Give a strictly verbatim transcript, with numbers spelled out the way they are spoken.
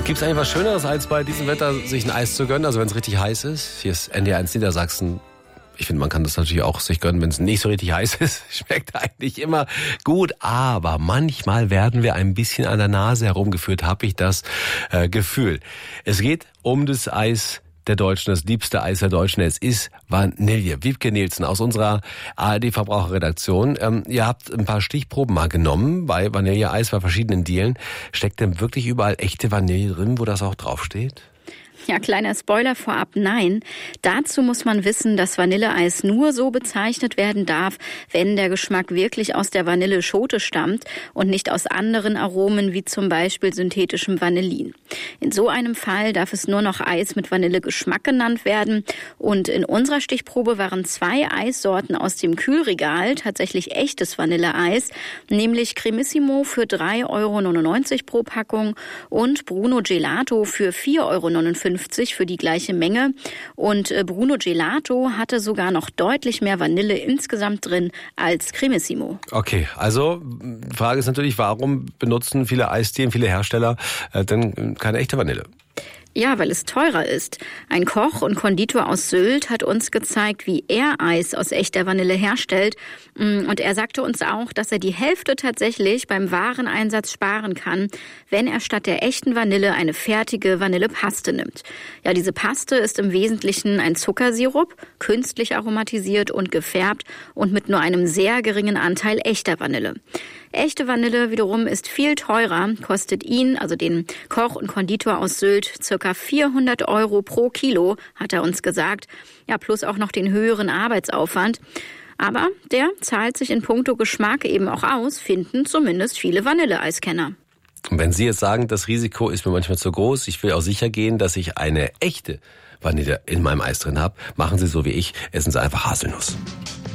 Gibt es eigentlich was Schöneres, als bei diesem Wetter sich ein Eis zu gönnen? Also wenn es richtig heiß ist. Hier ist N D R eins Niedersachsen. Ich finde, man kann das natürlich auch sich gönnen, wenn es nicht so richtig heiß ist. Schmeckt eigentlich immer gut. Aber manchmal werden wir ein bisschen an der Nase herumgeführt, habe ich das äh, Gefühl. Es geht um das Eis der Deutschen, das liebste Eis der Deutschen. Es ist Vanille. Wiebke Nielsen aus unserer A R D-Verbraucherredaktion. Ähm, ihr habt ein paar Stichproben mal genommen bei Vanilleeis, bei verschiedenen Dielen. Steckt denn wirklich überall echte Vanille drin, wo das auch draufsteht? Ja, kleiner Spoiler vorab, nein. Dazu muss man wissen, dass Vanilleeis nur so bezeichnet werden darf, wenn der Geschmack wirklich aus der Vanilleschote stammt und nicht aus anderen Aromen wie zum Beispiel synthetischem Vanillin. In so einem Fall darf es nur noch Eis mit Vanillegeschmack genannt werden. Und in unserer Stichprobe waren zwei Eissorten aus dem Kühlregal tatsächlich echtes Vanilleeis, nämlich Cremissimo für drei Euro neunundneunzig pro Packung und Bruno Gelato für vier Euro neunundfünfzig für die gleiche Menge. Und Bruno Gelato hatte sogar noch deutlich mehr Vanille insgesamt drin als Cremissimo. Okay, also die Frage ist natürlich, warum benutzen viele Eisdielen, viele Hersteller äh, denn keine echte Vanille? Ja, weil es teurer ist. Ein Koch und Konditor aus Sylt hat uns gezeigt, wie er Eis aus echter Vanille herstellt. Und er sagte uns auch, dass er die Hälfte tatsächlich beim Wareneinsatz sparen kann, wenn er statt der echten Vanille eine fertige Vanillepaste nimmt. Ja, diese Paste ist im Wesentlichen ein Zuckersirup, künstlich aromatisiert und gefärbt und mit nur einem sehr geringen Anteil echter Vanille. Echte Vanille wiederum ist viel teurer, kostet ihn, also den Koch und Konditor aus Sylt, circa vierhundert Euro pro Kilo, hat er uns gesagt. Ja, plus auch noch den höheren Arbeitsaufwand. Aber der zahlt sich in puncto Geschmack eben auch aus, finden zumindest viele Vanilleeiskenner. Und wenn Sie jetzt sagen, das Risiko ist mir manchmal zu groß, ich will auch sicher gehen, dass ich eine echte Vanille in meinem Eis drin habe, machen Sie so wie ich, essen Sie einfach Haselnuss.